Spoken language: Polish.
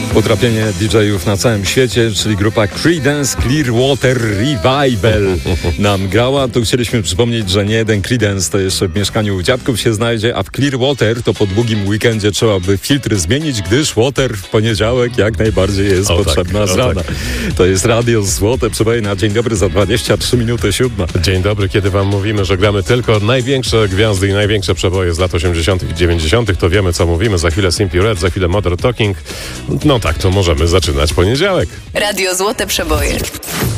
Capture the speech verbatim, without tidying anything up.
Utrapienie D J-ów na całym świecie, czyli grupa Creedence Clearwater Revival nam grała. Tu chcieliśmy przypomnieć, że nie jeden Creedence to jeszcze w mieszkaniu u dziadków się znajdzie, a w Clearwater to po długim weekendzie trzeba by filtry zmienić, gdyż water w poniedziałek jak najbardziej jest o potrzebna tak, z rana. Tak. To jest Radio Złote Przeboje na dzień dobry za dwadzieścia trzy minuty siódma. Dzień dobry, kiedy wam mówimy, że gramy tylko największe gwiazdy i największe przeboje z lat osiemdziesiątych i dziewięćdziesiątych, to wiemy, co mówimy. Za chwilę Simply Red, za chwilę Modern Talking. No tak, to możemy zaczynać poniedziałek. Radio Złote Przeboje.